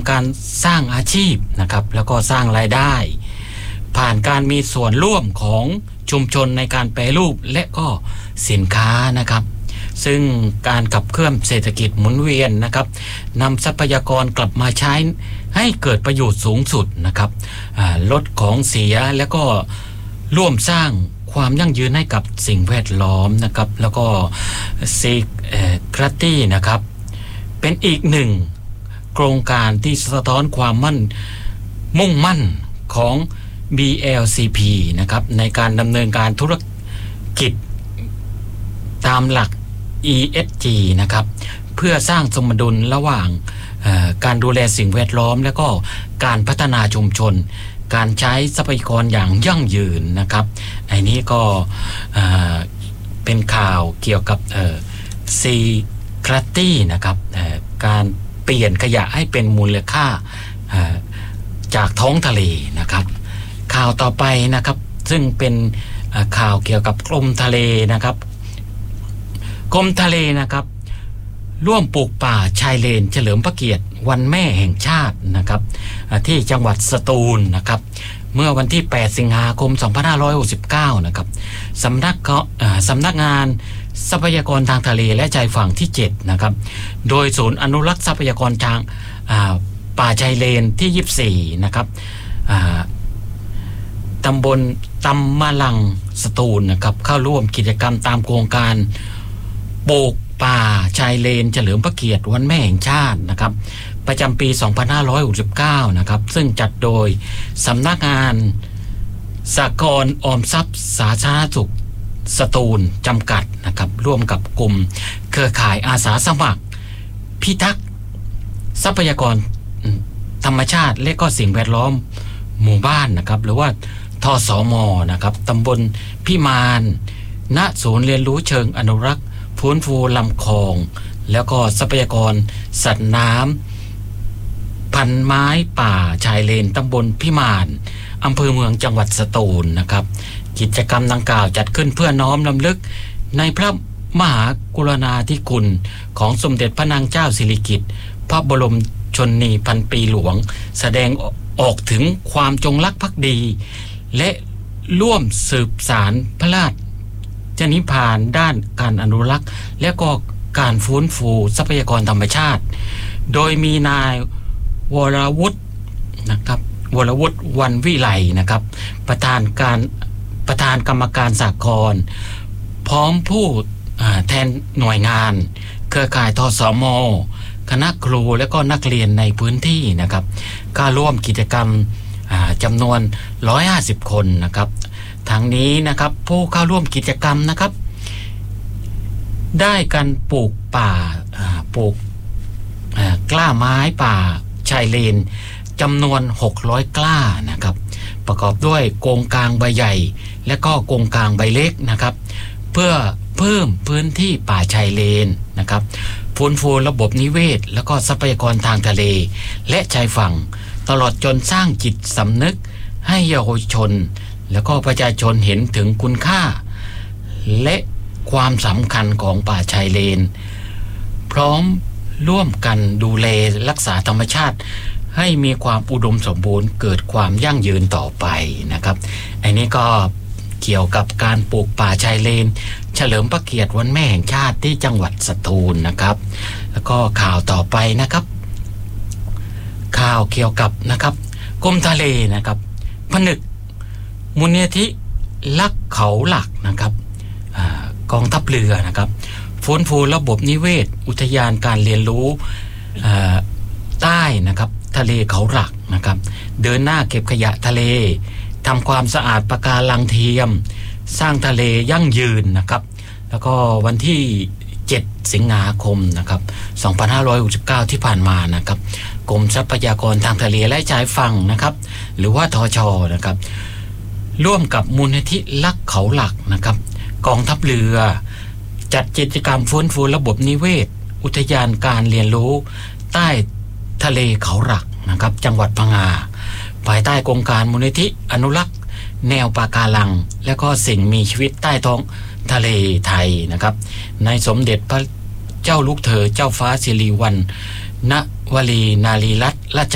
การสร้างอาชีพนะครับแล้วก็สร้างรายได้ผ่านการมีส่วนร่วมของชุมชนในการแปรรูปและก็สินค้านะครับซึ่งการขับเคลื่อนเศรษฐกิจหมุนเวียนนะครับนำทรัพยากรกลับมาใช้ให้เกิดประโยชน์สูงสุดนะครับลดของเสียแล้วก็ร่วมสร้างความยั่งยืนให้กับสิ่งแวดล้อมนะครับแล้วก็ซีครัตตี้นะครับเป็นอีกหนึ่งโครงการที่สะท้อนความมุ่งมั่นของ BLCP นะครับในการดำเนินการธุรกิจตามหลัก ESG นะครับเพื่อสร้างสมดุลระหว่างการดูแลสิ่งแวดล้อมและก็การพัฒนาชุมชนการใช้ทรัพยากรอย่างยั่งยืนนะครับไอ้นี้ก็เป็นข่าวเกี่ยวกับซีครัตตี้นะครับการเปลี่ยนขยะให้เป็นมูลค่าจากท้องทะเลนะครับข่าวต่อไปนะครับซึ่งเป็นข่าวเกี่ยวกับกรมทะเลนะครับกรมทะเลนะครับร่วมปลูกป่าชายเลนเฉลิมพระเกียรติวันแม่แห่งชาตินะครับที่จังหวัดสตูลนะครับเมื่อวันที่8สิงหาคม2569นะครับสำนักงานทรัพยากรทางทะเลและชายฝั่งที่7นะครับโดยศูนย์อนุรักษ์ทรัพยากรทางป่าชายเลนที่24นะครับตำบลตำมะลังสตูลนะครับเข้าร่วมกิจกรรมตามโครงการปลูกป่าชายเลนเฉลิมพระเกียรติวันแม่แห่งชาตินะครับประจำปี2569นะครับซึ่งจัดโดยสำนักงานสหกรณ์ออมทรัพย์สาธารณสุขสตูลจำกัดนะครับร่วมกับกลุ่มเครือข่ายอาสาสมัครพิทักษ์ทรัพยากรธรรมชาติและก็สิ่งแวดล้อมหมู่บ้านนะครับหรือว่าทสม.นะครับตำบลพิมานณศูนย์เรียนรู้เชิงอนุรักษ์ฟื้นฟูลำคลองแล้วก็ทรัพยากรสัตว์น้ำพันไม้ป่าชายเลนตำบลพิมานอำเภอเมืองจังหวัดสตูลนะครับกิจกรรมดังกล่าวจัดขึ้นเพื่อน้อมรำลึกในพระมหากรุณาธิคุณของสมเด็จพระนางเจ้าสิริกิติ์พระบรมชนนีพันปีหลวงแสดงออกถึงความจงรักภักดีและร่วมสืบสานพระราชนิพพานด้านการอนุรักษ์และก็การฟื้นฟูทรัพยากรธรรมชาติโดยมีนายวรวุฒินะครับวรวุฒิวันวิไลนะครับประธานกรรมการสหกรณ์พร้อมผู้แทนหน่วยงานเครือข่ายทสม.คณะครูและก็นักเรียนในพื้นที่นะครับก็ร่วมกิจกรรมจำนวน150คนนะครับทั้งนี้นะครับผู้เข้าร่วมกิจกรรมนะครับได้การปลูกป่าปลูกกล้าไม้ป่าชายเลนจำนวน600กล้านะครับประกอบด้วยโกงกลางใบใหญ่และก็โกงกลางใบเล็กนะครับเพื่อเพิ่มพื้นที่ป่าชายเลนนะครับฟื้นฟูระบบนิเวศและก็ทรัพยากรทางทะเลและชายฝั่งตลอดจนสร้างจิตสำนึกให้เยาวชนแล้วก็ประชาชนเห็นถึงคุณค่าและความสำคัญของป่าชายเลนพร้อมร่วมกันดูแลรักษาธรรมชาติให้มีความอุดมสมบูรณ์เกิดความยั่งยืนต่อไปนะครับอันนี้ก็เกี่ยวกับการปลูกป่าชายเลนเฉลิมพระเกียรติวันแม่แห่งชาติที่จังหวัดสตูลนะครับแล้วก็ข่าวต่อไปนะครับข่าวเกี่ยวกับนะครับกรมทะเลนะครับผนึกมูลนิธิรักเขาหลักนะครับกองทัพเรือนะครับฟื้นฟูระบบนิเวศอุทยานการเรียนรู้ใต้นะครับทะเลเขาหลักนะครับเดินหน้าเก็บขยะทะเลทำความสะอาดปะการังเทียมสร้างทะเลยั่งยืนนะครับแล้วก็วันที่7สิงหาคมนะครับ2569ที่ผ่านมานะครับกรมทรัพยากรทางทะเลและชายฝั่งนะครับหรือว่าทช.นะครับร่วมกับมูลนิธิรักเขาหลักนะครับกองทัพเรือจัดกิจกรรมฟื้นฟูระบบนิเวศอุทยานการเรียนรู้ใต้ทะเลเขาหลักนะครับจังหวัดพังงาภายใต้โครงการมูลนิธิอนุรักษ์แนวปะการังและก็สิ่งมีชีวิตใต้ท้องทะเลไทยนะครับในสมเด็จพระเจ้าลูกเธอเจ้าฟ้าสิริวัณณวลีนารีรัตน์ราช